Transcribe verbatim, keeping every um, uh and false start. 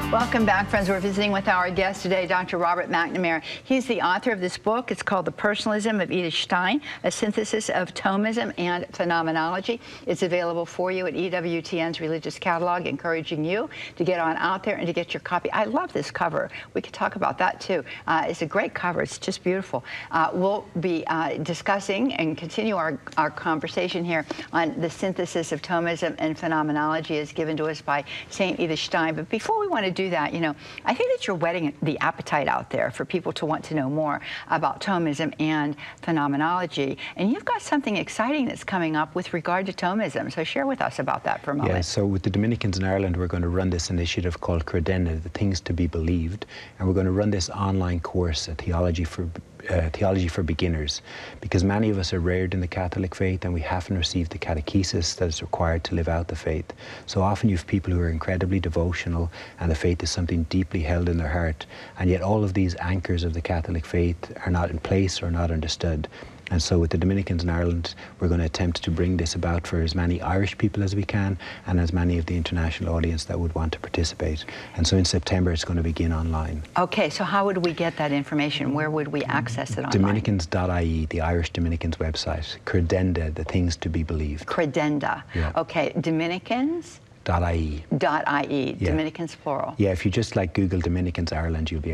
Welcome back, friends. We're visiting with our guest today, Doctor Robert McNamara. He's the author of this book. It's called The Personalism of Edith Stein, a synthesis of Thomism and phenomenology. It's available for you at E W T N's Religious Catalog, encouraging you to get on out there and to get your copy. I love this cover. We could talk about that, too. Uh, it's a great cover. It's just beautiful. Uh, we'll be uh, discussing and continue our, our conversation here on the synthesis of Thomism and phenomenology as given to us by Saint Edith Stein. But before we want to do that, you know, I think that you're whetting the appetite out there for people to want to know more about Thomism and phenomenology. And you've got something exciting that's coming up with regard to Thomism. So share with us about that for a moment. Yeah, so with the Dominicans in Ireland, we're going to run this initiative called Credenda, the Things to be Believed. And we're going to run this online course, a theology for Uh, theology for beginners, because many of us are reared in the Catholic faith and we haven't received the catechesis that is required to live out the faith. So often you have people who are incredibly devotional and the faith is something deeply held in their heart, and yet all of these anchors of the Catholic faith are not in place or not understood. And so with the Dominicans in Ireland, we're going to attempt to bring this about for as many Irish people as we can and as many of the international audience that would want to participate. And so in September, it's going to begin online. Okay, so how would we get that information? Where would we access it online? Dominicans dot I E, the Irish Dominicans website. Credenda, the Things to be Believed. Credenda. Yeah. Okay, Dominicans? Dot I E. Dot I E, Yeah. Dominicans plural. Yeah, if you just like Google Dominicans Ireland, you'll be